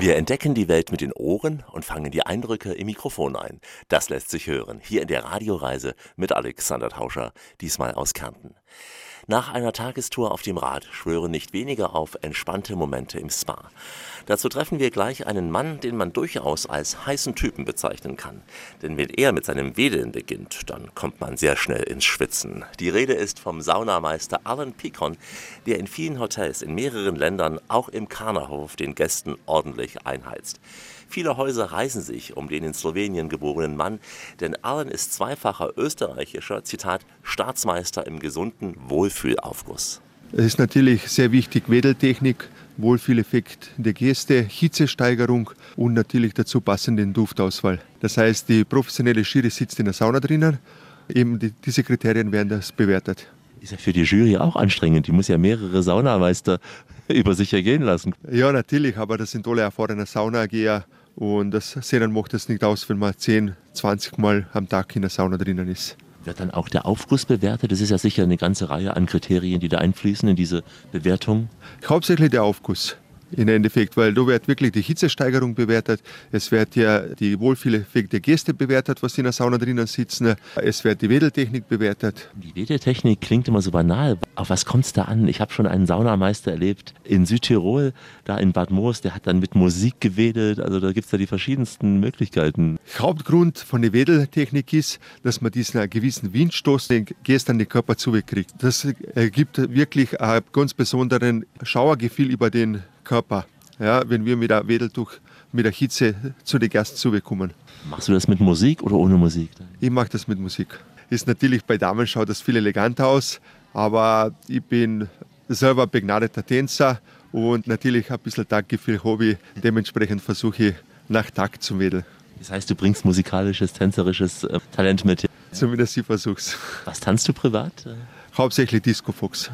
Wir entdecken die Welt mit den Ohren und fangen die Eindrücke im Mikrofon ein. Das lässt sich hören, hier in der Radioreise mit Alexander Tauscher, diesmal aus Kärnten. Nach einer Tagestour auf dem Rad schwören nicht wenige auf entspannte Momente im Spa. Dazu treffen wir gleich einen Mann, den man durchaus als heißen Typen bezeichnen kann. Denn wenn er mit seinem Wedeln beginnt, dann kommt man sehr schnell ins Schwitzen. Die Rede ist vom Saunameister Alan Pikon, der in vielen Hotels in mehreren Ländern, auch im Karnerhof, den Gästen ordentlich einheizt. Viele Häuser reißen sich um den in Slowenien geborenen Mann, denn Alan ist zweifacher österreichischer, Zitat, Staatsmeister im gesunden Wohlfühlaufguss. Es ist natürlich sehr wichtig, Wedeltechnik, Wohlfühleffekt der Geste, Hitzesteigerung und natürlich dazu passenden Duftauswahl. Das heißt, die professionelle Jury sitzt in der Sauna drinnen, eben diese Kriterien werden das bewertet. Ist ja für die Jury auch anstrengend, die muss ja mehrere Saunameister über sich ergehen lassen. Ja, natürlich, aber das sind alle erfahrene Saunageher und denen macht es nicht aus, wenn man 10, 20 Mal am Tag in der Sauna drinnen ist. Wird dann auch der Aufguss bewertet? Das ist ja sicher eine ganze Reihe an Kriterien, die da einfließen in diese Bewertung. Hauptsächlich der Aufguss. Im Endeffekt, weil da wird wirklich die Hitzesteigerung bewertet, es wird ja die Wohlfühleffekt der Gäste bewertet, was in der Sauna drinnen sitzen, es wird die Wedeltechnik bewertet. Die Wedeltechnik klingt immer so banal. Auf was kommt es da an? Ich habe schon einen Saunameister erlebt in Südtirol, da in Bad Moos, der hat dann mit Musik gewedelt, also da gibt es ja die verschiedensten Möglichkeiten. Hauptgrund von der Wedeltechnik ist, dass man diesen gewissen Windstoß den Gästen an den Körper zukriegt. Das gibt wirklich ein ganz besonderen Schauergefühl über den Körper, ja, wenn wir mit der Wedeltuch, mit der Hitze zu den Gästen zubekommen. Machst du das mit Musik oder ohne Musik? Ich mache das mit Musik. Ist natürlich bei Damen schaut das viel eleganter aus, aber ich bin selber begnadeter Tänzer und natürlich ein bisschen Taktgefühl habe ich. Dementsprechend versuche ich nach Takt zu wedeln. Das heißt, du bringst musikalisches, tänzerisches Talent mit. Zumindest ich versuche es. Was tanzt du privat? Hauptsächlich Disco Fox.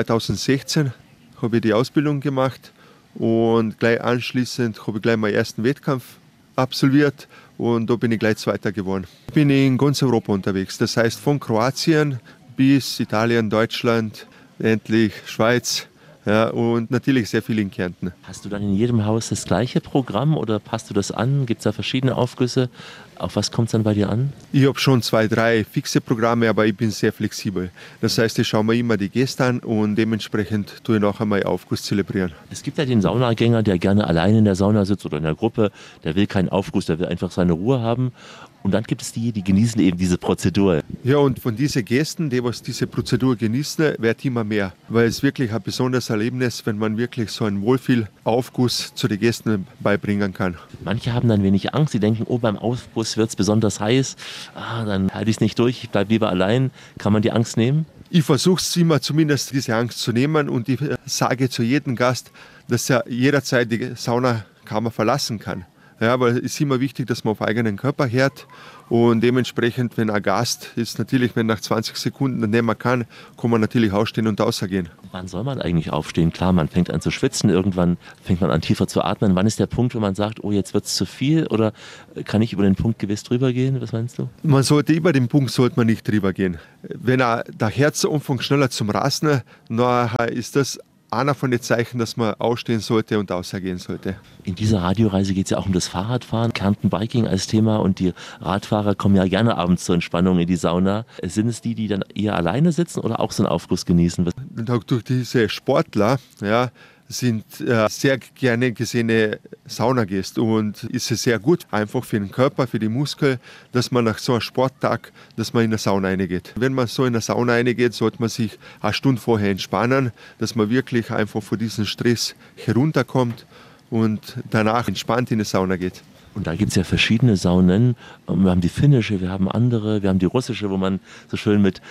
2016 habe ich die Ausbildung gemacht. Und gleich anschließend habe ich gleich meinen ersten Wettkampf absolviert und da bin ich gleich Zweiter geworden. Ich bin in ganz Europa unterwegs, das heißt von Kroatien bis Italien, Deutschland, endlich Schweiz, ja, und natürlich sehr viel in Kärnten. Hast du dann in jedem Haus das gleiche Programm oder passt du das an? Gibt es da verschiedene Aufgüsse? Auf was kommt es dann bei dir an? Ich habe schon 2, 3 fixe Programme, aber ich bin sehr flexibel. Das heißt, ich schaue mir immer die Gäste an und dementsprechend tue ich nachher meinen Aufguss zelebrieren. Es gibt ja den Saunagänger, der gerne allein in der Sauna sitzt oder in der Gruppe. Der will keinen Aufguss, der will einfach seine Ruhe haben. Und dann gibt es die genießen eben diese Prozedur. Ja, und von diesen Gästen, die was diese Prozedur genießen, wird immer mehr. Weil es wirklich ein besonderes Erlebnis, wenn man wirklich so einen Wohlfühlaufguss zu den Gästen beibringen kann. Manche haben dann wenig Angst, sie denken, oh, beim Aufguss wird es besonders heiß, dann halte ich es nicht durch, ich bleibe lieber allein. Kann man die Angst nehmen? Ich versuche es immer zumindest diese Angst zu nehmen und ich sage zu jedem Gast, dass er jederzeit die Saunakammer verlassen kann. Ja, weil es ist immer wichtig, dass man auf eigenen Körper hört und dementsprechend, wenn ein Gast ist, natürlich, wenn nach 20 Sekunden nicht mehr kann man natürlich ausstehen und rausgehen. Wann soll man eigentlich aufstehen? Klar, man fängt an zu schwitzen, irgendwann fängt man an tiefer zu atmen. Wann ist der Punkt, wo man sagt, oh, jetzt wird es zu viel oder kann ich über den Punkt gewiss drüber gehen? Was meinst du? Über den Punkt sollte man nicht drüber gehen. Wenn der Herz anfängt schneller zum Rasen, nachher ist das einer von den Zeichen, dass man ausstehen sollte und ausgehen sollte. In dieser Radioreise geht es ja auch um das Fahrradfahren, Kärnten Biking als Thema und die Radfahrer kommen ja gerne abends zur Entspannung in die Sauna. Sind es die dann eher alleine sitzen oder auch so einen Aufguss genießen? Und auch durch diese Sportler, ja, sind sehr gerne gesehene Saunagäste und ist es sehr gut, einfach für den Körper, für die Muskeln, dass man nach so einem Sporttag, dass man in der Sauna reingeht. Wenn man so in der Sauna reingeht, sollte man sich eine Stunde vorher entspannen, dass man wirklich einfach von diesem Stress herunterkommt und danach entspannt in die Sauna geht. Und da gibt es ja verschiedene Saunen. Wir haben die finnische, wir haben andere, wir haben die russische, wo man so schön mit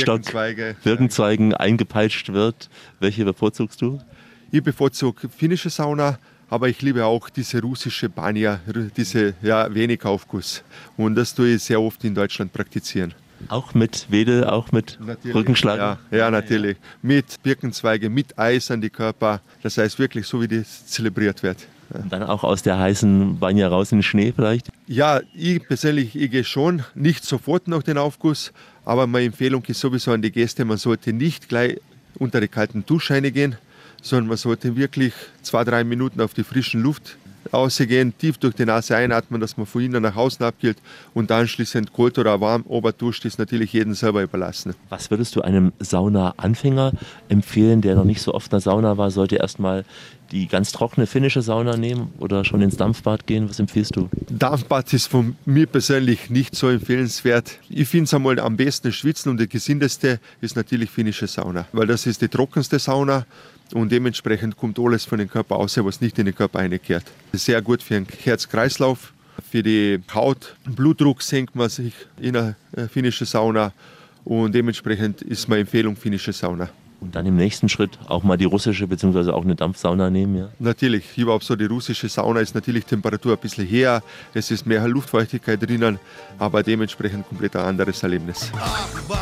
Birkenzweigen eingepeitscht wird. Welche bevorzugst du? Ich bevorzuge finnische Sauna, aber ich liebe auch diese russische Banja, diese wenig Aufguss. Und das tue ich sehr oft in Deutschland praktizieren. Auch mit Wedel, auch mit natürlich, Rückenschlag? Ja, natürlich. Mit Birkenzweige, mit Eis an die Körper. Das heißt wirklich so, wie das zelebriert wird. Und dann auch aus der heißen Banja raus in den Schnee vielleicht? Ja, ich persönlich gehe schon, nicht sofort nach dem Aufguss, aber meine Empfehlung ist sowieso an die Gäste, man sollte nicht gleich unter die kalten Dusche gehen, sondern man sollte wirklich 2-3 Minuten auf die frischen Luft rausgehen, tief durch die Nase einatmen, dass man von innen nach außen abkühlt und anschließend kalt oder warm Oberduscht ist natürlich jedem selber überlassen. Was würdest du einem Sauna-Anfänger empfehlen, der noch nicht so oft in der Sauna war? Sollte erstmal die ganz trockene finnische Sauna nehmen oder schon ins Dampfbad gehen? Was empfiehlst du? Dampfbad ist von mir persönlich nicht so empfehlenswert. Ich finde es einmal am besten schwitzen und die gesündeste ist natürlich finnische Sauna, weil das ist die trockenste Sauna und dementsprechend kommt alles von den Körper raus, was nicht in den Körper reingehört. Sehr gut für den Herz-Kreislauf, für die Haut. Blutdruck senkt man sich in einer finnischen Sauna und dementsprechend ist meine Empfehlung finnische Sauna. Und dann im nächsten Schritt auch mal die russische bzw. auch eine Dampfsauna nehmen, ja? Natürlich, überhaupt so die russische Sauna ist natürlich Temperatur ein bisschen höher, es ist mehr Luftfeuchtigkeit drinnen, aber dementsprechend komplett ein anderes Erlebnis.